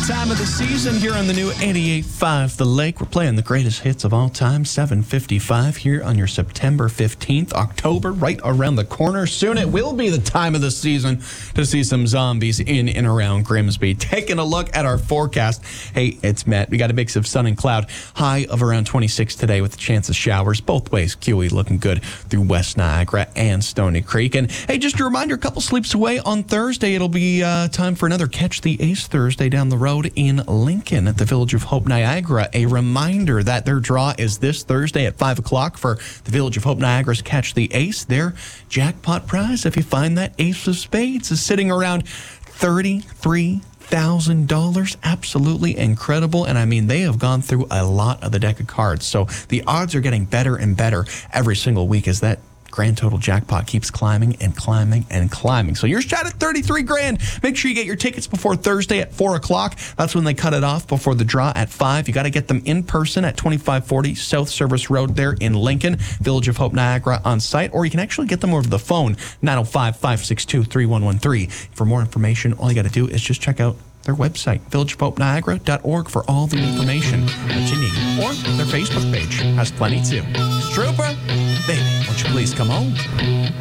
time of the season here on the new 88.5 The Lake. We're playing the greatest hits of all time, 7:55 here on your September 15th. October, right around the corner. Soon it will be the time of the season to see some zombies in and around Grimsby. Taking a look at our forecast. Hey, it's Matt. We got a mix of sun and cloud. High of around 26 today with a chance of showers both ways. QE looking good through West Niagara and Stony Creek. And hey, just a reminder, a couple sleeps away on Thursday. It'll be time for another Catch the Ace Thursday down the road in Lincoln at the Village of Hope Niagara. A reminder that their draw is this Thursday at 5 o'clock for the Village of Hope Niagara's Catch the Ace. Their jackpot prize, if you find that ace of spades, is sitting around $33,000. Absolutely incredible. And I mean, they have gone through a lot of the deck of cards. So the odds are getting better and better every single week as that grand total jackpot keeps climbing and climbing and climbing. So you're shot at 33 grand. Make sure you get your tickets before Thursday at 4 o'clock. That's when they cut it off before the draw at 5. You got to get them in person at 2540 South Service Road there in Lincoln, Village of Hope Niagara on site, or you can actually get them over the phone, 905-562-3113. For more information, all you got to do is just check out their website, villageofhopeniagara.org, for all the information that you need. Or their Facebook page has plenty too. Strooper, baby, won't you please come home?